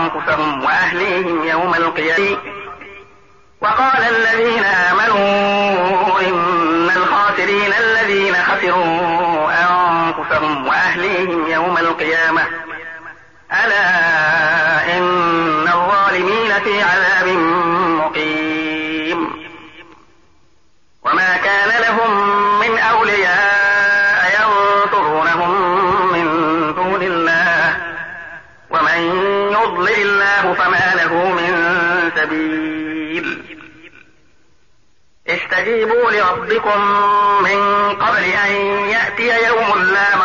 أنفسهم وأهليهم يوم القيامة. وقال الذين آمنوا إن الخاسرين الذين خسروا أنفسهم وأهليهم يوم القيامة ألا إن الظالمين في عذاب مقيم. وما كان لهم من أولياء ينصرونهم من دون الله ومن يضلل الله فما له من سبيل. استجيبوا لربكم من قبل أن يأتي يوم لا